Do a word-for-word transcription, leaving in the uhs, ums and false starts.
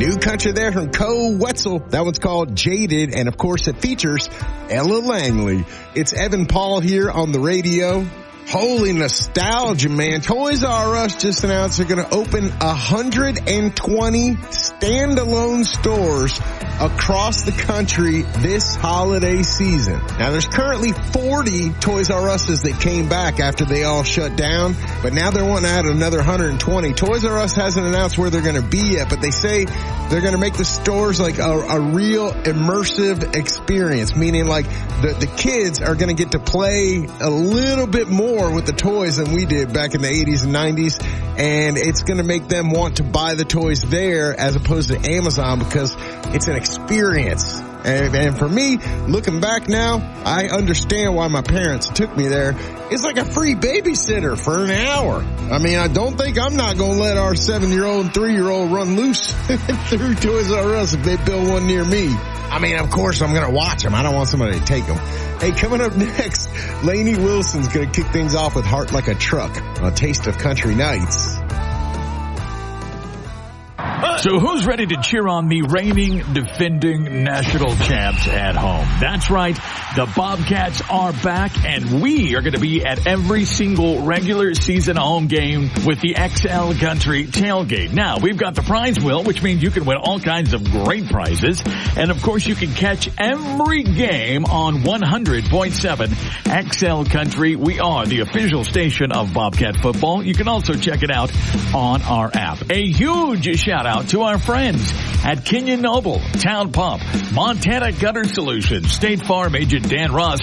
New country there from Cole Wetzel. That one's called Jaded, and of course it features Ella Langley. It's Evan Paul here on the radio. Holy nostalgia, man. Toys R Us just announced they're going to open one hundred twenty standalone stores across the country this holiday season. Now, there's currently forty Toys R Us's that came back after they all shut down, but now they're wanting to add another one hundred twenty. Toys R Us hasn't announced where they're going to be yet, but they say they're going to make the stores like a, a real immersive experience, meaning like the, the kids are going to get to play a little bit more with the toys than we did back in the eighties and nineties, and it's going to make them want to buy the toys there as opposed to Amazon because it's an experience. And, and for me, looking back now, I understand why my parents took me there. It's like a free babysitter for an hour. I mean, I don't think I'm not going to let our seven-year-old and three-year-old run loose through Toys R Us if they build one near me. I mean, of course, I'm going to watch them. I don't want somebody to take them. Hey, coming up next, Lainey Wilson's going to kick things off with Heart Like a Truck, a taste of country nights. So who's ready to cheer on the reigning, defending national champs at home? That's right. The Bobcats are back, and we are going to be at every single regular season home game with the X L Country Tailgate. Now, we've got the prize wheel, which means you can win all kinds of great prizes. And, of course, you can catch every game on one hundred point seven X L Country. We are the official station of Bobcat football. You can also check it out on our app. A huge shout-out to our friends at Kenyon Noble, Town Pump, Montana Gutter Solutions, State Farm agent Dan Ross,